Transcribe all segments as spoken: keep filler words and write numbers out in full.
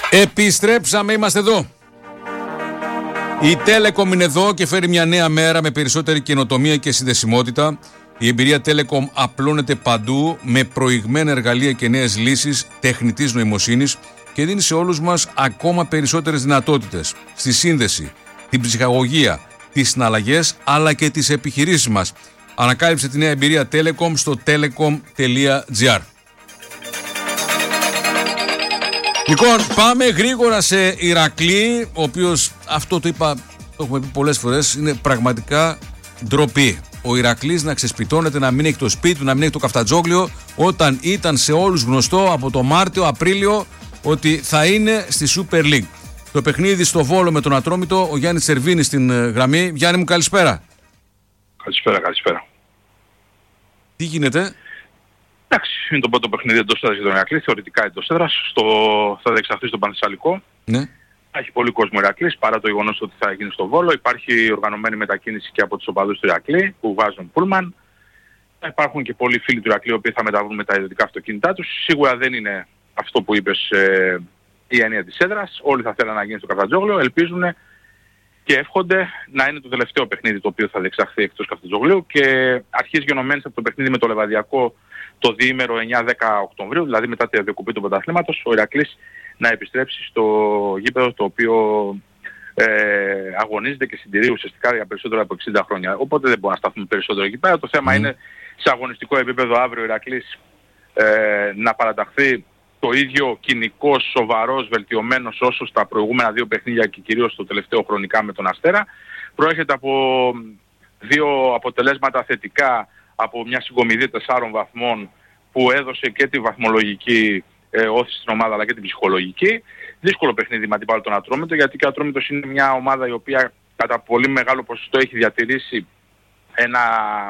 Επιστρέψαμε, είμαστε εδώ. Η Telecom είναι εδώ και φέρει μια νέα μέρα με περισσότερη καινοτομία και συνδεσιμότητα. Η εμπειρία Telecom απλώνεται παντού με προηγμένα εργαλεία και νέες λύσεις τεχνητής νοημοσύνης και δίνει σε όλους μας ακόμα περισσότερες δυνατότητες στη σύνδεση, την ψυχαγωγία, τις συναλλαγές αλλά και τις επιχειρήσεις μας. Ανακάλυψε τη νέα εμπειρία Telecom στο telecom τελεία gr. Λοιπόν, πάμε γρήγορα σε Ηρακλή, ο οποίος, αυτό το είπα, το έχουμε πει πολλές φορές, είναι πραγματικά ντροπή. Ο Ηρακλής να ξεσπιτώνεται, να μην έχει το σπίτι του, να μην έχει το καφτατζόγλιο, όταν ήταν σε όλους γνωστό από το Μάρτιο, Απρίλιο, ότι θα είναι στη Super League. Το παιχνίδι στο Βόλο με τον Ατρόμητο, ο Γιάννης Τσερβίνης στην γραμμή. Γιάννη μου, καλησπέρα. Καλησπέρα, καλησπέρα. Τι γίνεται? Εντάξει, είναι το πρώτο παιχνίδι εντός έδρας για τον Ηρακλή, θεωρητικά εντός έδρας. Στο... Θα διεξαχθεί στο Πανθεσσαλικό. Ναι. Έχει πολύ κόσμο Ηρακλής, παρά το γεγονός ότι θα γίνει στο Βόλο. Υπάρχει οργανωμένη μετακίνηση και από τους οπαδούς του Ηρακλή που βάζουν πούλμαν. Υπάρχουν και πολλοί φίλοι του Ηρακλή οι οποίοι θα μεταβούν με τα ιδιωτικά αυτοκίνητά τους. Σίγουρα δεν είναι αυτό που είπες ε, η έννοια της έδρας. Όλοι θα θέλουν να γίνει στο Καφτατζόγλιο. Ελπίζουν και εύχονται να είναι το τελευταίο παιχνίδι το οποίο θα διεξαχθεί εκτός Καφτατζογλίου και αρχίζει γενομένης από το παιχνίδι με το Λεβαδιακό το διήμερο εννιά δέκα Οκτωβρίου, δηλαδή μετά τη διακοπή του πρωταθλήματος, ο Ηρακλής να επιστρέψει στο γήπεδο το οποίο ε, αγωνίζεται και συντηρεί ουσιαστικά για περισσότερο από εξήντα χρόνια. Οπότε δεν μπορούμε να σταθούμε περισσότερο εκεί πέρα. Το θέμα mm. είναι σε αγωνιστικό επίπεδο αύριο ο Ηρακλής ε, να παραταχθεί το ίδιο κοινικός, σοβαρός, βελτιωμένος όσο στα προηγούμενα δύο παιχνίδια και κυρίως το τελευταίο χρονικά με τον Αστέρα. Προέρχεται από δύο αποτελέσματα θετικά, από μια συγκομιδή τεσσάρων βαθμών που έδωσε και τη βαθμολογική ε, όθηση στην ομάδα αλλά και την ψυχολογική. Δύσκολο παιχνίδι με αντίπαλο τον Ατρόμητο, γιατί και ο Ατρόμητος είναι μια ομάδα η οποία κατά πολύ μεγάλο ποσοστό έχει διατηρήσει ένα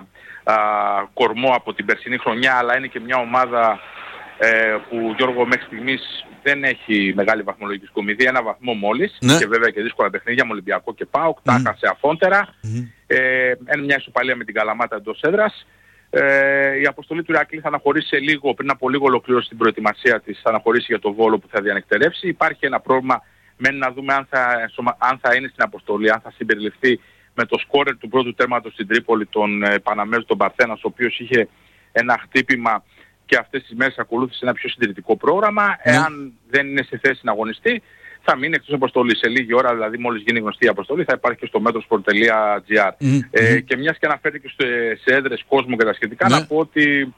α, κορμό από την περσινή χρονιά, αλλά είναι και μια ομάδα ε, που, Γιώργο, μέχρι στιγμής δεν έχει μεγάλη βαθμολογική συγκομιδή, ένα βαθμό μόλις, ναι. Και βέβαια και δύσκολα παιχνίδια με Ολυμπιακό και ΠΑΟΚ, mm. τα έχασε αφόντερα, mm. ε, είναι μια ισοπαλία με την Καλαμάτα εντός έδρας. Ε, η αποστολή του Ηρακλή θα αναχωρήσει σε λίγο, πριν από λίγο ολοκλήρωση την προετοιμασία της, θα αναχωρήσει για το Βόλο που θα διανεκτερεύσει. Υπάρχει ένα πρόβλημα, μένει να δούμε αν θα, αν θα είναι στην αποστολή, αν θα συμπεριληφθεί με το σκόρερ του πρώτου τέρματος στην Τρίπολη, τον ε, Παναμέζο, τον Παρθένας, ο οποίος είχε ένα χτύπημα και αυτές τις μέρες ακολούθησε ένα πιο συντηρητικό πρόγραμμα. Mm. Εάν δεν είναι σε θέση να αγωνιστεί, θα μείνει εκτός αποστολής. Σε λίγη ώρα, δηλαδή μόλις γίνει γνωστή η αποστολή, θα υπάρχει και στο metrosport τελεία gr. Mm. Ε, και μιας και αναφέρθηκε σε έδρες κόσμου και τα σχετικά, mm. να πω ότι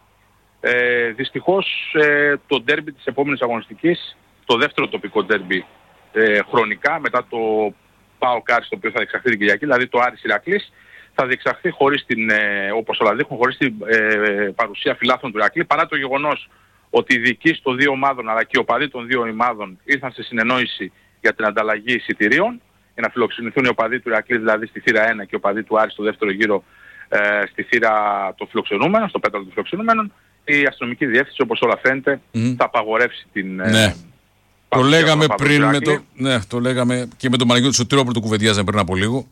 ε, δυστυχώς ε, το ντέρμπι της επόμενης αγωνιστικής, το δεύτερο τοπικό ντέρμπι ε, χρονικά, μετά το ΠΑΟΚ Άρης, το οποίο θα διεξαχθεί την Κυριακή, δηλαδή το Άρης Ηρακλής, θα διεξαχθεί χωρίς την, ε, όπως όλα δείχνουν, χωρίς την ε, παρουσία φιλάθλων του Ηρακλή, παρά το γεγονός ότι οι διοικείς των δύο ομάδων αλλά και οι οπαδοί των δύο ομάδων ήρθαν σε συνεννόηση για την ανταλλαγή εισιτηρίων, για να φιλοξενηθούν οι οπαδοί του Ηρακλή δηλαδή στη θύρα ένα και οι οπαδοί του Άρη στο δεύτερο γύρο ε, στη θύρα των φιλοξενούμενων, στο πέταλο των φιλοξενούμενων. Η αστυνομική διεύθυνση, όπως όλα φαίνεται, mm. θα απαγορεύσει την... Ναι. Ε, το λέγαμε πριν με το... Ναι, το λέγαμε και με τον Παναγιώτη Σωτηρόπουλο που κουβεντιάζαμε πριν από λίγο.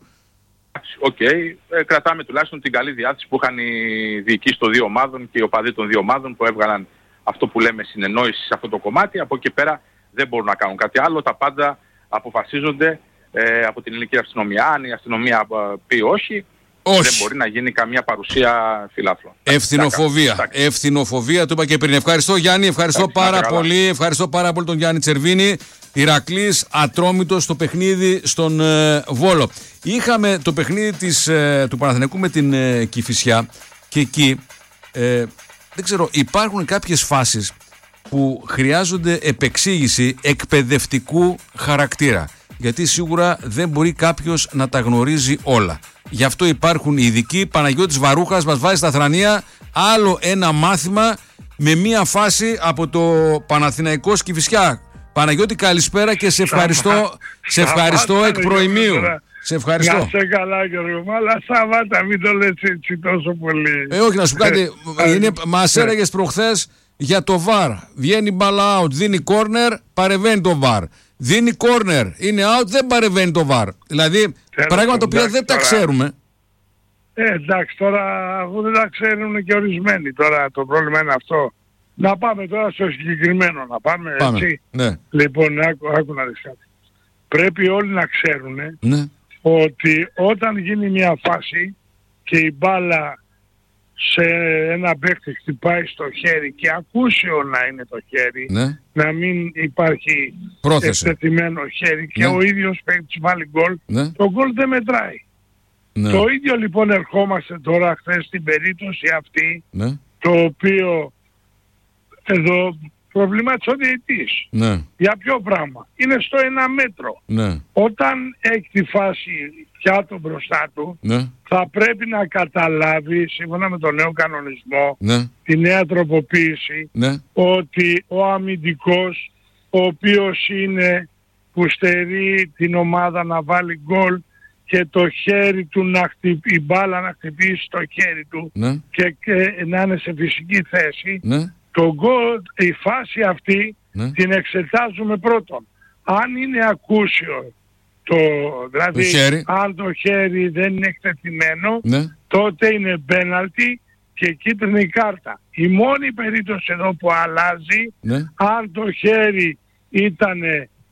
Οκ, okay. ε, κρατάμε τουλάχιστον την καλή διάθεση που είχαν οι διοικείς των δύο ομάδων και οι οπαδοί των δύο ομάδων που έβγαλαν αυτό που λέμε συνεννόηση σε αυτό το κομμάτι. Από εκεί πέρα δεν μπορούν να κάνουν κάτι άλλο. Τα πάντα αποφασίζονται ε, από την ελληνική αστυνομία. Αν η αστυνομία ε, πει όχι, όχι, δεν μπορεί να γίνει καμία παρουσία φιλάθλων. Ευθυνοφοβία. Ευθυνοφοβία, το είπα και πριν. Ευχαριστώ, Γιάννη, ευχαριστώ Άχι, πάρα πολύ. Ευχαριστώ πάρα πολύ τον Γιάννη Τσερβίνη. Ηρακλής Ατρόμητος στο παιχνίδι στον ε, Βόλο. Είχαμε το παιχνίδι της, ε, του Παναθηναϊκού με την ε, Κηφισιά και εκεί ε, δεν ξέρω, υπάρχουν κάποιες φάσεις που χρειάζονται επεξήγηση εκπαιδευτικού χαρακτήρα. Γιατί σίγουρα δεν μπορεί κάποιος να τα γνωρίζει όλα. Γι' αυτό υπάρχουν οι ειδικοί. Παναγιώτης Βαρούχας μας βάζει στα θρανία άλλο ένα μάθημα με μία φάση από το Παναθηναϊκό Κηφισιά. Παναγιώτη, καλησπέρα και σε ευχαριστώ, σε ευχαριστώ εκ προημίου. Σε ευχαριστώ. Να σε καλά, Γιώργο, αλλά Σαββάτα μην το λες έτσι τόσο πολύ. Ε, όχι, να σου πω κάτι. Είναι, μας έλεγες προχθές για το βαρ. Βγαίνει μπάλα out, δίνει corner, παρεβαίνει το βαρ. Δίνει corner, είναι out, δεν παρεβαίνει το βαρ. Δηλαδή, πράγματα τα οποία δεν τα ξέρουμε. Ε, εντάξει, τώρα αφού δεν τα ξέρουν και ορισμένοι. Τώρα το πρόβλημα είναι αυτό. Να πάμε τώρα στο συγκεκριμένο, να πάμε, πάμε. έτσι. Ναι. Λοιπόν, άκου, άκου να δεις κάτι. Πρέπει όλοι να ξέρουν ναι. ότι όταν γίνει μια φάση και η μπάλα σε ένα παίκτη χτυπάει στο χέρι και ακούσιο να είναι το χέρι, ναι. να μην υπάρχει εκτεθειμένο χέρι και ναι. ο ίδιος παίκτης βάλει γκολ, ναι. το γκολ δεν μετράει. Ναι. Το ίδιο λοιπόν ερχόμαστε τώρα χθες στην περίπτωση αυτή, ναι. το οποίο εδώ προβλημάτισε ο διαιτητής. Ναι. Για ποιο πράγμα? Είναι στο ένα μέτρο. Ναι. Όταν έχει τη φάση πιάτο μπροστά του, ναι. θα πρέπει να καταλάβει, σύμφωνα με τον νέο κανονισμό, ναι. τη νέα τροποποίηση, ναι. ότι ο αμυντικός, ο οποίος είναι που στερεί την ομάδα να βάλει γκολ και το χέρι του να χτυπήσει, η μπάλα να χτυπήσει το χέρι του, ναι. και, και να είναι σε φυσική θέση, ναι. το goal, η φάση αυτή, ναι. την εξετάζουμε πρώτον. Αν είναι ακούσιο, το, δηλαδή το χέρι. αν το χέρι δεν είναι εκτεθειμένο, ναι. τότε είναι πέναλτι και κίτρινη κάρτα. Η μόνη περίπτωση εδώ που αλλάζει, ναι. αν το χέρι ήταν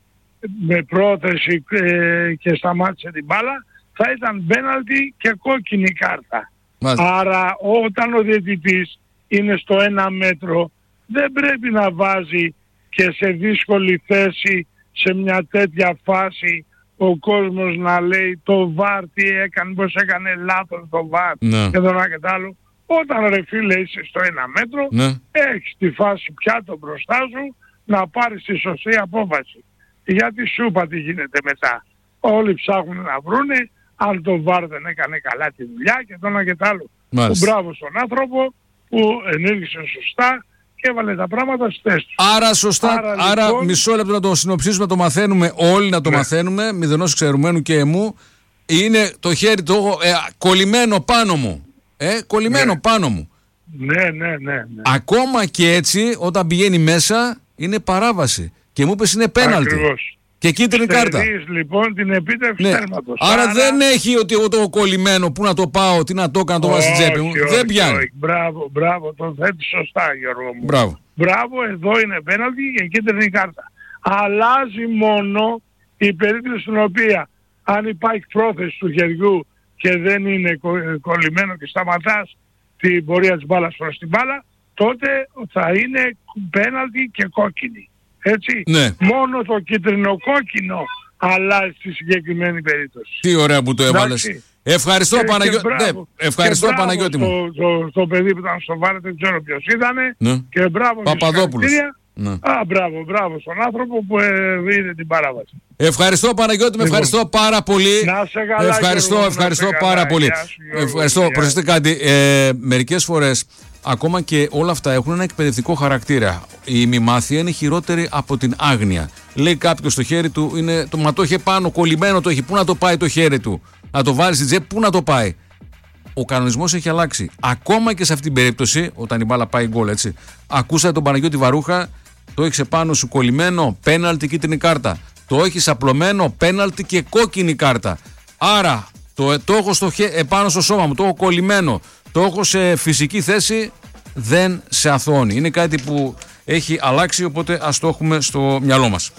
με πρόθεση ε, και σταμάτησε την μπάλα, θα ήταν πέναλτι και κόκκινη κάρτα. Μάλιστα. Άρα όταν ο διαιτητής είναι στο ένα μέτρο, δεν πρέπει να βάζει και σε δύσκολη θέση σε μια τέτοια φάση ο κόσμος να λέει το βαρ τι έκανε, πως έκανε λάθος το βαρ, ναι. και το ένα και το άλλο. Όταν ρε φίλε είσαι στο ένα μέτρο, ναι. έχεις τη φάση πιάτο μπροστά σου να πάρεις τη σωστή απόφαση. Γιατί σου είπα τι γίνεται μετά. Όλοι ψάχνουν να βρούνε αν το βαρ δεν έκανε καλά τη δουλειά και το ένα και το άλλο. Που μπράβο στον άνθρωπο που ενέργησε σωστά και έβαλε τα πράγματα στη θέση του. Άρα σωστά, άρα, άρα λοιπόν, μισό λεπτό να το συνοψίσουμε, να το μαθαίνουμε όλοι, να το ναι. μαθαίνουμε, μηδενός εξαιρουμένου και εμού. Είναι το χέρι το ε, κολλημένο πάνω μου. Ε, κολλημένο ναι. πάνω μου. Ναι, ναι, ναι, ναι. Ακόμα και έτσι, όταν πηγαίνει μέσα, είναι παράβαση. Και μου είπες είναι πέναλτι. Ακριβώς. Και κίτρινη κάρτα. Λοιπόν την επίτευξη ναι. τέρματος. Άρα, Άρα δεν έχει ότι εγώ το κολλημένο, πού να το πάω, τι να το κάνω, να το βάζει στην τσέπη μου. Δεν πιάνει. Όχι. Μπράβο, μπράβο, το θέτει σωστά Γιώργο μου. Μπράβο. Μπράβο, εδώ είναι πέναλτι και κίτρινη κάρτα. Αλλάζει μόνο η περίπτωση στην οποία αν υπάρχει πρόθεση του χεριού και δεν είναι κολλημένο και σταματάς την πορεία της μπάλας προς την μπάλα, τότε θα είναι πέναλτι και κόκκινη. Έτσι, ναι. μόνο το κίτρινο κόκκινο αλλάζει στη συγκεκριμένη περίπτωση. Τι ωραία που το έβαλες. Ευχαριστώ, Παναγιώτη. Ναι, ευχαριστώ Παναγιώτη μου. Το, το, το παιδί που ήταν στο βάρε, δεν ξέρω ποιος ήτανε. Ναι. Και μπράβο Παπαδόπουλος. Ναι. Α, μπράβο, μπράβο στον άνθρωπο που ε, είδε την παράβαση. Ευχαριστώ Παναγιώτη, με ευχαριστώ πάρα πολύ. Να σε καλά, ευχαριστώ, Γιώργο, ευχαριστώ σε πάρα καλά. πολύ. Σου, ευχαριστώ, προσέξτε κάτι. Ε, μερικές φορές ακόμα και όλα αυτά έχουν ένα εκπαιδευτικό χαρακτήρα. Η μημάθεια είναι χειρότερη από την άγνοια. Λέει κάποιος το χέρι του, είναι, το, μα το είχε πάνω, κολλημένο το έχει. Πού να το πάει το χέρι του, να το βάλει στην τσέπη, πού να το πάει. Ο κανονισμός έχει αλλάξει. Ακόμα και σε αυτήν την περίπτωση, όταν η μπάλα πάει γκολ, έτσι. Ακούσατε τον Παναγιώτη Βαρούχα, το έχει πάνω σου κολλημένο, πέναλτι κίτρινη κάρτα. Το έχει απλωμένο, πέναλτι και κόκκινη κάρτα. Άρα, το, το έχω στο, επάνω στο σώμα μου, το έχω κολλημένο, το έχω σε φυσική θέση, δεν σε αθώνει. Είναι κάτι που έχει αλλάξει, οπότε ας το έχουμε στο μυαλό μας.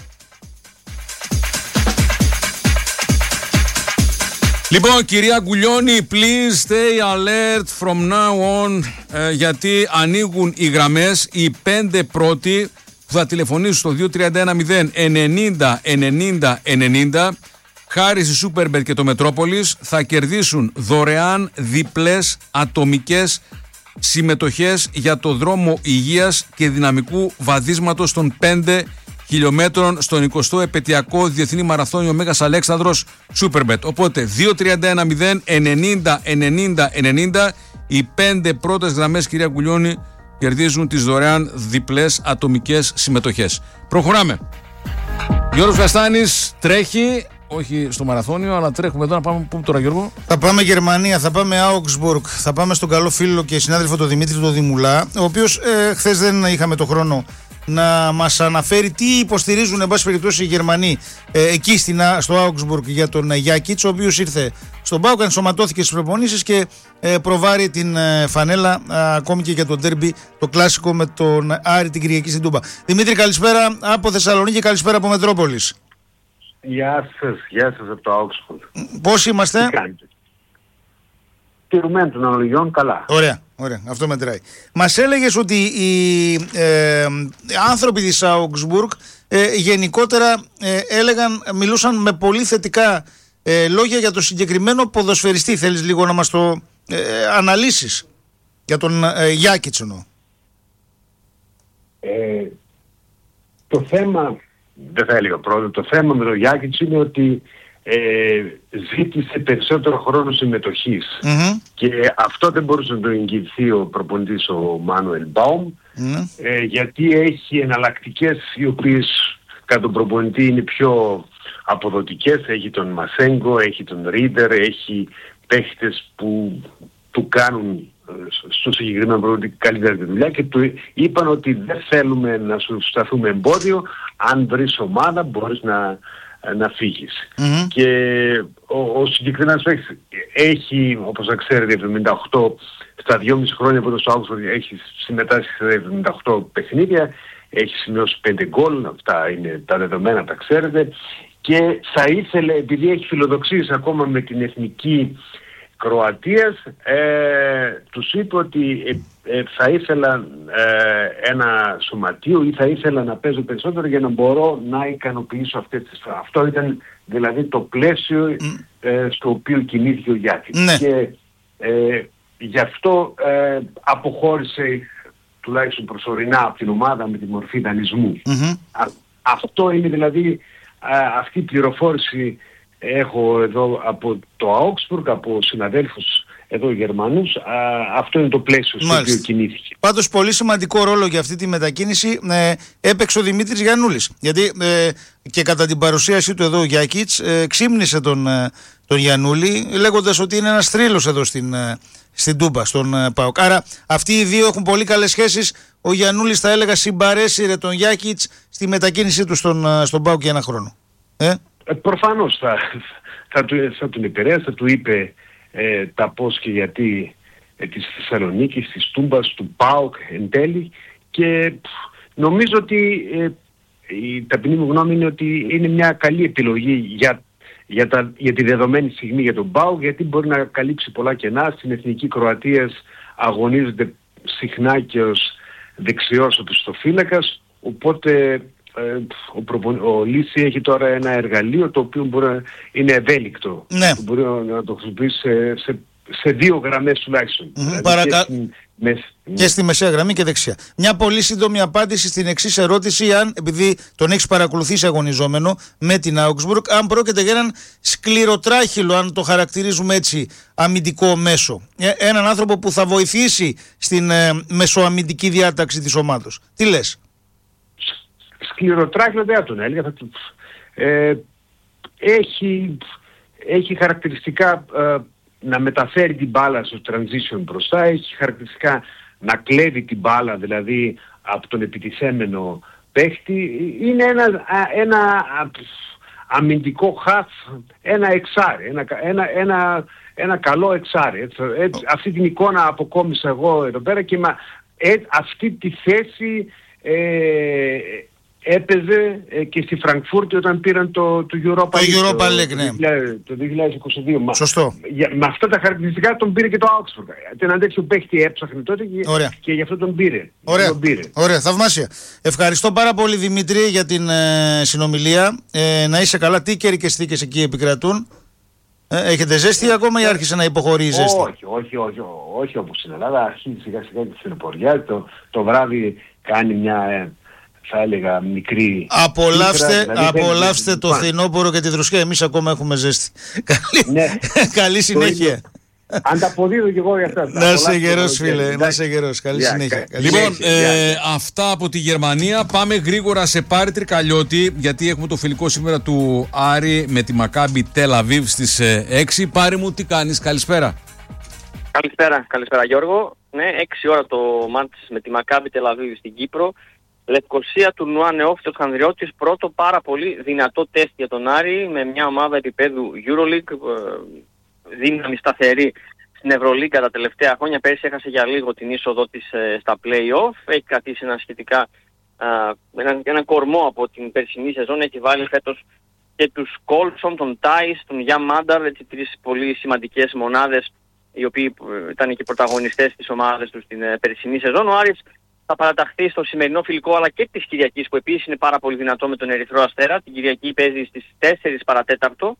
Λοιπόν, κυρία Γκουλιώνη, please stay alert from now on, ε, γιατί ανοίγουν οι γραμμές, οι πέντε πρώτοι που θα τηλεφωνήσουν στο δύο τρία ένα μηδέν ενενήντα ενενήντα ενενήντα, χάρη στη Superbet και το Μετρόπολης, θα κερδίσουν δωρεάν διπλές ατομικές συμμετοχές για το δρόμο υγείας και δυναμικού βαδίσματος των πέντε χιλιόμετρων στον εικοστό επαιτειακό Διεθνή Μαραθώνιο Μέγας Αλέξανδρος Superbet. Οπότε δύο τρία ένα μηδέν ενενήντα ενενήντα ενενήντα, οι πέντε πρώτες γραμμές, κυρία Γκουλιώνη, κερδίζουν τις δωρεάν διπλές ατομικές συμμετοχές. Προχωράμε. Γιώργος Καστάνης τρέχει, όχι στο μαραθώνιο, αλλά τρέχουμε εδώ να πάμε πού τώρα, Γιώργο? Θα πάμε Γερμανία, θα πάμε Augsburg, θα πάμε στον καλό φίλο και συνάδελφο τον Δημήτρη τον Δημουλά, ο οποίος ε, χθες δεν είχαμε το χρόνο να μας αναφέρει τι υποστηρίζουν εν πάση περιπτώσει οι Γερμανοί ε, εκεί στην, στο Augsburg για τον Γιάκιτς, ο οποίος ήρθε στον ΠΑΟΚ, ενσωματώθηκε στις προπονήσεις και ε, προβάρει την ε, φανέλα ε, ακόμη και για το ντέρμπι, το κλασικό με τον Άρη την Κυριακή στην Τούμπα. Δημήτρη, καλησπέρα από Θεσσαλονίκη, καλησπέρα από Μετρόπολης. Γεια σας, γεια σας από το Augsburg. Πώς είμαστε? Τι κάνετε? Τηρουμένων των αναλογιών, καλά. Ωραία, ωραία, αυτό μετράει. Μας έλεγες ότι οι ε, άνθρωποι της Augsburg ε, γενικότερα ε, έλεγαν, μιλούσαν με πολύ θετικά ε, λόγια για το συγκεκριμένο ποδοσφαιριστή. Θέλεις λίγο να μας το ε, αναλύσεις για τον ε, Γιάκιτς εννοώ? Ε, το θέμα, δεν θα έλεγα πρώτα, το θέμα με τον Γιάκιτς είναι ότι Ε, ζήτησε περισσότερο χρόνο συμμετοχής mm-hmm. και αυτό δεν μπορούσε να το εγγυηθεί ο προπονητής ο Μάνουελ Μπάουμ mm-hmm. ε, γιατί έχει εναλλακτικές οι οποίες κατά τον προπονητή είναι πιο αποδοτικές. Έχει τον Μασέγκο, έχει τον Ρίτερ, έχει παίχτες που του κάνουν στο συγκεκριμένο προπονητή καλύτερα τη δουλειά και του είπαν ότι δεν θέλουμε να σου σταθούμε εμπόδιο, αν βρεις ομάδα μπορείς να να φύγεις. Mm-hmm. Και ο, ο συγκεκριμένος παίκτης έχει, όπως να ξέρετε, εβδομήντα οκτώ στα δυόμιση χρόνια που το στο Augsburg έχει συμμετάσχει σε εβδομήντα οκτώ παιχνίδια, έχει σημειώσει πέντε γκολ, αυτά είναι τα δεδομένα, τα ξέρετε, και θα ήθελε, επειδή έχει φιλοδοξίες ακόμα με την εθνική Κροατίας, ε, τους είπε ότι ε, ε, θα ήθελα ε, ένα σωματείο ή θα ήθελα να παίζω περισσότερο για να μπορώ να ικανοποιήσω αυτές τις... Αυτό ήταν δηλαδή το πλαίσιο ε, στο οποίο κινήθηκε ο Γιάκιτς. Ναι. Και ε, γι' αυτό ε, αποχώρησε τουλάχιστον προσωρινά από την ομάδα με τη μορφή δανεισμού. Mm-hmm. Α, αυτό είναι δηλαδή α, αυτή η πληροφόρηση έχω εδώ από το Augsburg, από συναδέλφους εδώ Γερμανούς. Α, αυτό είναι το πλαίσιο στο οποίο κινήθηκε. Πάντως πολύ σημαντικό ρόλο για αυτή τη μετακίνηση ε, έπαιξε ο Δημήτρης Γιαννούλης. Γιατί ε, και κατά την παρουσίασή του εδώ ο Γιάκιτς ε, ξύμνησε τον, ε, τον Γιαννούλη λέγοντας ότι είναι ένας θρύλος εδώ στην, ε, στην Τούμπα, στον ε, ΠΑΟΚ. Άρα αυτοί οι δύο έχουν πολύ καλές σχέσεις. Ο Γιαννούλης θα έλεγα συμπαρέσυρε τον Γιάκιτς στη μετακίνησή του στον, ε, στον ΠΑΟΚ για ένα χρόνο. Ε? Ε, προφανώς θα, θα, θα, θα τον επηρέασε, θα του είπε ε, τα πώς και γιατί ε, της Θεσσαλονίκης, της Τούμπας, του ΠΑΟΚ εν τέλει, και π, νομίζω ότι ε, η ταπεινή μου γνώμη είναι ότι είναι μια καλή επιλογή για, για, τα, για τη δεδομένη στιγμή για τον ΠΑΟΚ, γιατί μπορεί να καλύψει πολλά κενά. Στην Εθνική Κροατίας αγωνίζεται συχνά και ως δεξιός οπισθοφύλακας, οπότε Ο, προπον... ο Λύση έχει τώρα ένα εργαλείο το οποίο μπορεί να είναι ευέλικτο. Ναι. Που μπορεί να το χρησιμοποιήσει σε, σε, σε δύο γραμμές τουλάχιστον. Mm-hmm. Δηλαδή Παρακα... και, στην... με... και στη μεσαία γραμμή και δεξιά. Μια πολύ σύντομη απάντηση στην εξής ερώτηση, αν, επειδή τον έχεις παρακολουθήσει αγωνιζόμενο με την Augsburg, αν πρόκειται για έναν σκληροτράχυλο, αν το χαρακτηρίζουμε έτσι, αμυντικό μέσο. Ε, έναν άνθρωπο που θα βοηθήσει στην ε, μεσοαμυντική διάταξη της ομάδος. Τι λες? Σκληροτράχυλο δεν θα τον έλεγα. Ε, έχει, έχει χαρακτηριστικά ε, να μεταφέρει την μπάλα στο transition μπροστά, έχει χαρακτηριστικά να κλέβει την μπάλα δηλαδή από τον επιτιθέμενο παίχτη. Είναι ένα, ένα αμυντικό χαφ, ένα εξάρι, ένα, ένα, ένα, ένα καλό εξάρι. Έτσι, έτσι, αυτή την εικόνα αποκόμισα εγώ εδώ πέρα και μα, ε, αυτή τη θέση ε, έπαιζε ε, και στη Φραγκφούρτη όταν πήραν το, το Europa League, το, League, ναι. το δύο χιλιάδες είκοσι δύο. Σωστό. Για, με αυτά τα χαρακτηριστικά τον πήρε και το Augsburg. Ένα τέτοιο παίχτη έψαχνε τότε και, και γι' αυτό τον πήρε. Ωραία. Τον πήρε. Ωραία, θαυμάσια. Ευχαριστώ πάρα πολύ Δημήτρη για την ε, συνομιλία. Ε, να είσαι καλά. Τι καιρικές συνθήκες εκεί επικρατούν? Ε, έχετε ζέστη ακόμα ή άρχισε να υποχωρεί η ζέστη? Όχι, όχι, όχι, όχι όπως στην Ελλάδα. Αρχίζει σιγά σιγά και στην πορεία. Το, το βράδυ κάνει μια... Ε, θα έλεγα μικρή... Απολαύστε, κύτρα, δηλαδή απολαύστε το φθινόπωρο και τη δροσιά. Εμείς ακόμα έχουμε ζέστη. Καλή, ναι. Καλή συνέχεια. Ανταποδίδω και εγώ για αυτά. Να είσαι γερός φίλε, να είσαι γερός. Καλή yeah, συνέχεια. Καλή λοιπόν, συνέχεια. Ε, yeah. αυτά από τη Γερμανία. Πάμε γρήγορα σε Πάρη Τρικαλιώτη, γιατί έχουμε το φιλικό σήμερα του Άρη με τη Μακάμπι Τελ Αβίβ στις έξι. Πάρη μου, τι κάνεις? Καλησπέρα. Καλησπέρα, καλησπέρα Γιώργο. Ναι, έξι ώρα το μάτς με τη Μακάμπι Τελ Αβίβ στην Κύπρο. Λευκοσία, τουρνουά Νεόφυτος Χανδριώτης, πρώτο πάρα πολύ δυνατό τεστ για τον Άρη με μια ομάδα επίπεδου EuroLeague, δύναμη σταθερή στην Ευρωλίγκα τα τελευταία χρόνια. Πέρσι έχασε για λίγο την είσοδό της στα play-off, έχει κρατήσει ένα σχετικά έναν ένα κορμό από την περσινή σεζόν, έχει βάλει φέτος και τους Κόλσον, τον Τάις, τον Γιάν Μάνταρ, έτσι τρεις πολύ σημαντικές μονάδες οι οποίοι ήταν και πρωταγωνιστές της ομάδας τους στην περσινή σεζόν. Ο Άρης θα παραταχθεί στο σημερινό φιλικό αλλά και της Κυριακής που επίσης είναι πάρα πολύ δυνατό με τον Ερυθρό Αστέρα. Την Κυριακή παίζει στις τέσσερις παρατέταρτο.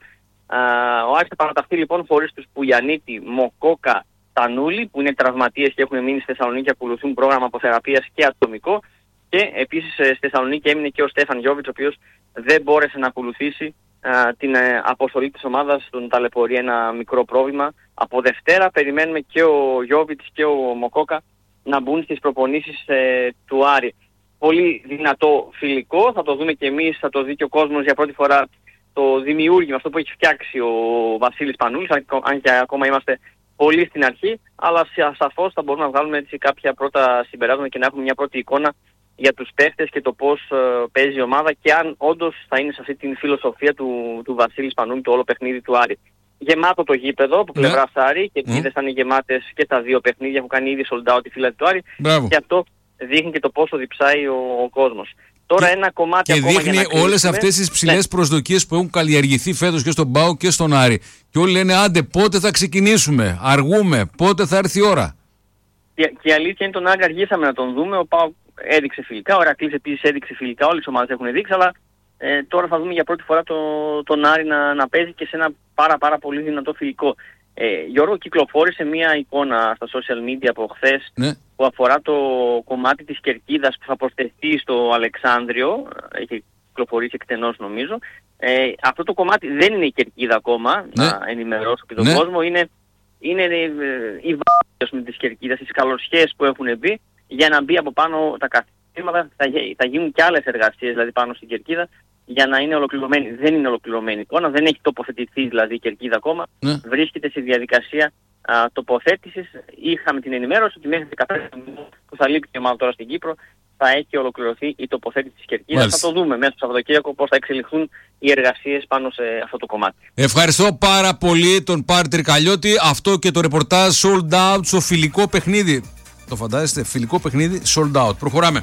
Ο Άρης θα παραταχθεί λοιπόν χωρίς τους Πουγιανίτη, Μοκόκα, Τανούλη που είναι τραυματίες και έχουν μείνει στη Θεσσαλονίκη και ακολουθούν πρόγραμμα αποθεραπείας και ατομικό. Και επίσης στη Θεσσαλονίκη έμεινε και ο Στέφαν Γιόβιτς, ο οποίος δεν μπόρεσε να ακολουθήσει α, την α, αποστολή της ομάδας, τον ταλαιπωρεί ένα μικρό πρόβλημα. Από Δευτέρα περιμένουμε και ο Γιόβιτς και ο Μοκόκα να μπουν στις προπονήσεις ε, του Άρη. Πολύ δυνατό φιλικό, θα το δούμε και εμείς, θα το δει και ο κόσμος για πρώτη φορά το δημιούργημα, αυτό που έχει φτιάξει ο Βασίλης Πανούλης, αν και ακόμα είμαστε πολύ στην αρχή, αλλά σαφώς θα μπορούμε να βγάλουμε έτσι κάποια πρώτα συμπεράσματα και να έχουμε μια πρώτη εικόνα για τους παίχτες και το πώς ε, παίζει η ομάδα και αν όντως θα είναι σε αυτή την φιλοσοφία του, του Βασίλη Πανούλη το όλο παιχνίδι του Άρη. Γεμάτο το γήπεδο από πλευράς yeah. Άρη και οι mm. θα είναι γεμάτες και τα δύο παιχνίδια, έχουν κάνει ήδη sold out τη φύλλα του Άρη. Μπράβο. Και αυτό δείχνει και το πόσο διψάει ο, ο κόσμος. Τώρα και, ένα κομμάτι και ακόμα δείχνει όλες αυτές τις ψηλές ναι. προσδοκίες που έχουν καλλιεργηθεί φέτος και στον ΠΑΟΚ και στον Άρη. Και όλοι λένε άντε πότε θα ξεκινήσουμε, αργούμε, πότε θα έρθει η ώρα. Και, και η αλήθεια είναι τον Άρη αργήσαμε να τον δούμε, ο ΠΑΟΚ έδειξε φιλικά, ο Ηρακλής επίσης έδειξε φιλικά, όλες οι ομάδες έχουν δείξει, αλλά ε, τώρα θα δούμε για πρώτη φορά το, τον Άρη να, να παίζει και σε ένα πάρα πάρα πολύ δυνατό φιλικό. Ε, Γιώργο, κυκλοφόρησε μια εικόνα στα social media από χθες ναι. που αφορά το κομμάτι της κερκίδας που θα προσθεθεί στο Αλεξάνδριο, έχει κυκλοφορήσει εκτενώς νομίζω. Ε, αυτό το κομμάτι δεν είναι η κερκίδα ακόμα, ναι. να ενημερώσω και τον ναι. κόσμο, είναι, είναι η βάση της κερκίδας, τις καλοσχέσεις που έχουν μπει, για να μπει από πάνω τα καθήματα, θα, θα γίνουν και άλλες εργασίες δηλαδή πάνω στην κερκίδα, για να είναι ολοκληρωμένη. Δεν είναι ολοκληρωμένη εικόνα, δεν έχει τοποθετηθεί δηλαδή η κερκίδα ακόμα. Ναι. Βρίσκεται στη διαδικασία α, τοποθέτησης. Είχαμε την ενημέρωση ότι μέχρι δεκαπέντε που θα λείπει η ομάδα τώρα στην Κύπρο θα έχει ολοκληρωθεί η τοποθέτηση της κερκίδας. Μάλιστα. Θα το δούμε μέσα στο Σαββατοκύριακο πώς θα εξελιχθούν οι εργασίες πάνω σε αυτό το κομμάτι. Ευχαριστώ πάρα πολύ τον Πάρη Τρικαλιώτη. Αυτό και το ρεπορτάζ sold out στο φιλικό παιχνίδι. Το φαντάζεστε, φιλικό παιχνίδι sold out. Προχωράμε.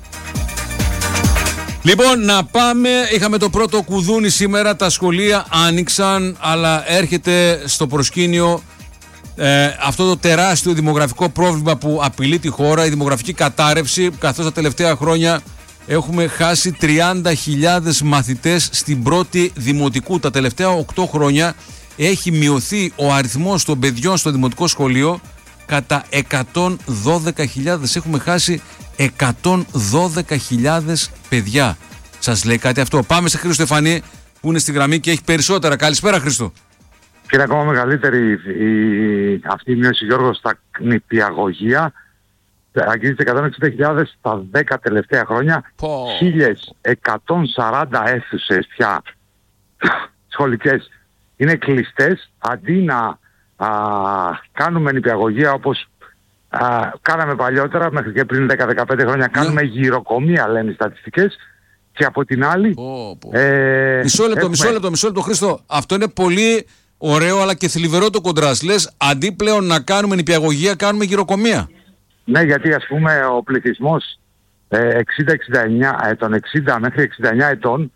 Λοιπόν, να πάμε. Είχαμε το πρώτο κουδούνι σήμερα. Τα σχολεία άνοιξαν, αλλά έρχεται στο προσκήνιο ε, αυτό το τεράστιο δημογραφικό πρόβλημα που απειλεί τη χώρα, η δημογραφική κατάρρευση, καθώς τα τελευταία χρόνια έχουμε χάσει τριάντα χιλιάδες μαθητές στην πρώτη δημοτικού. Τα τελευταία οκτώ χρόνια έχει μειωθεί ο αριθμός των παιδιών στο δημοτικό σχολείο κατά εκατόν δώδεκα χιλιάδες. Έχουμε χάσει εκατόν δώδεκα χιλιάδες παιδιά. Σας λέει κάτι αυτό? Πάμε σε Χρήστο Στεφανή που είναι στη γραμμή και έχει περισσότερα. Καλησπέρα Χρήστο. Και είναι ακόμα μεγαλύτερη η, αυτή η μείωση, Γιώργο, στα νηπιαγωγεία. Αγγίζεται εκατόν εξήντα χιλιάδες τα δέκα τελευταία χρόνια. Oh. χίλια εκατόν σαράντα αίθουσες πια σχολικές είναι κλειστές. Αντί να α, κάνουμε νηπιαγωγεία όπως α, κάναμε παλιότερα, μέχρι και πριν δέκα με δεκαπέντε χρόνια, κάνουμε yeah. γυροκομεία, λένε οι στατιστικές. Και από την άλλη... Oh, oh. Ε, μισό λεπτό, έχουμε... μισό λεπτό, μισό λεπτό, Χρήστο. Αυτό είναι πολύ ωραίο αλλά και θλιβερό το κοντράστ. Λες, αντί πλέον να κάνουμε νηπιαγωγεία, κάνουμε γυροκομεία. Ναι, γιατί ας πούμε ο πληθυσμός ε, εξήντα εξήντα εννιά, ε, των εξήντα μέχρι εξήντα εννιά ετών,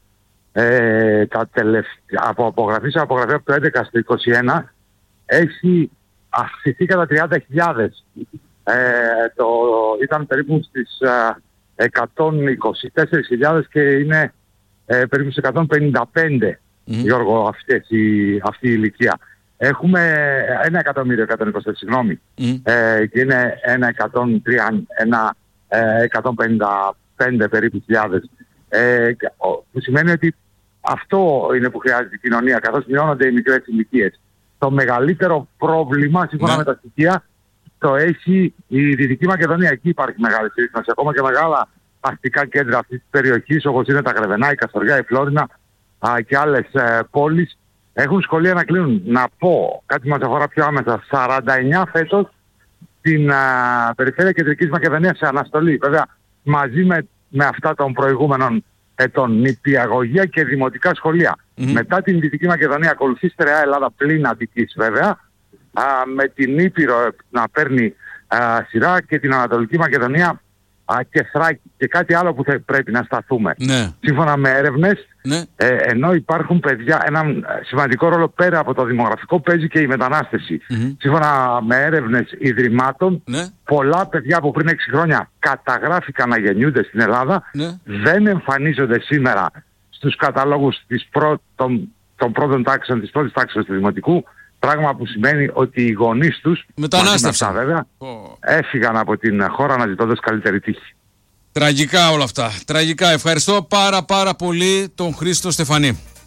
ε, τα τελευταία, από απογραφή σε απογραφή από το έντεκα στο είκοσι ένα, έχει αυξηθεί κατά τριάντα χιλιάδες. Ε, το, ήταν περίπου στις... Ε, εκατόν είκοσι τέσσερις χιλιάδες και είναι ε, περίπου σε εκατόν πενήντα πέντε, mm. Γιώργο, αυτές η, αυτή η ηλικία. Έχουμε ένα εκατομμύριο εκατόν είκοσι τέσσερα, συγγνώμη, mm. ε, και είναι ένα εκατόν τρία, ένα ε, εκατόν πενήντα πέντε περίπου χιλιάδες. Ε, που σημαίνει ότι αυτό είναι που χρειάζεται η κοινωνία, καθώς μειώνονται οι μικρές ηλικίες. Το μεγαλύτερο πρόβλημα, σύμφωνα mm. με τα στοιχεία, το έχει η Δυτική Μακεδονία. Εκεί υπάρχει μεγάλη συρρήκνωση. Ακόμα και μεγάλα αστικά κέντρα αυτής της περιοχής, όπως είναι τα Γρεβενά, η Καστοριά, η Φλόρινα α, και άλλες ε, πόλεις, έχουν σχολεία να κλείνουν. Να πω κάτι μας αφορά πιο άμεσα. σαράντα εννιά φέτος στην α, περιφέρεια Κεντρικής Μακεδονίας σε αναστολή. Βέβαια, μαζί με με αυτά των προηγούμενων ετών. Νηπιαγωγεία και δημοτικά σχολεία. Mm-hmm. Μετά την Δυτική Μακεδονία ακολουθεί στερεά Ελλάδα πλην Αττικής βέβαια, α, με την Ήπειρο να παίρνει α, σειρά και την Ανατολική Μακεδονία α, και Θράκη. Και κάτι άλλο που θα πρέπει να σταθούμε. Ναι. Σύμφωνα με έρευνες, ναι. ε, ενώ υπάρχουν παιδιά, ένα σημαντικό ρόλο πέρα από το δημογραφικό παίζει και η μετανάστευση. Mm-hmm. Σύμφωνα με έρευνες ιδρυμάτων, ναι. πολλά παιδιά που πριν έξι χρόνια καταγράφηκαν να γεννιούνται στην Ελλάδα, ναι. δεν εμφανίζονται σήμερα στους καταλόγους της πρω... των, των πρώτων τάξεων, της πρώτης τάξης του Δημοτικού, πράγμα που σημαίνει ότι οι γονείς τους, μετανάστευσαν βέβαια, oh. έφυγαν από την χώρα αναζητώντας καλύτερη τύχη. Τραγικά όλα αυτά. Τραγικά. Ευχαριστώ πάρα πάρα πολύ τον Χρήστο Στεφανή.